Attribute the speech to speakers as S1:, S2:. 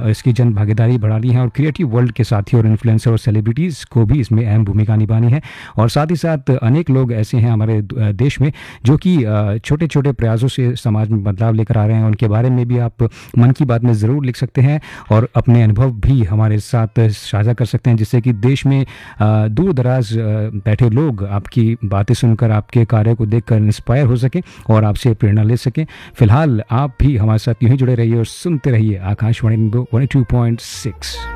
S1: इसकी जन भागीदारी बढ़ानी है और क्रिएटिव वर्ल्ड के साथी और इन्फ्लुएंसर और सेलिब्रिटीज़ को भी इसमें अहम भूमिका निभानी है। और साथ ही साथ अनेक लोग ऐसे हैं हमारे देश में जो कि छोटे छोटे प्रयासों से समाज में बदलाव लेकर आ रहे हैं। उनके बारे में भी आप मन की बात में ज़रूर लिख सकते हैं और अपने अनुभव भी हमारे साथ साझा कर सकते हैं, जिससे कि देश में दूर दराज बैठे लोग आपकी बातें सुनकर आपके कार्य को देखकर इंस्पायर हो सकें और आपसे प्रेरणा ले सकें। फिलहाल आप भी हमारे साथ यूं ही जुड़े रहिए और सुनते रहिए आकाशवाणी 102.6।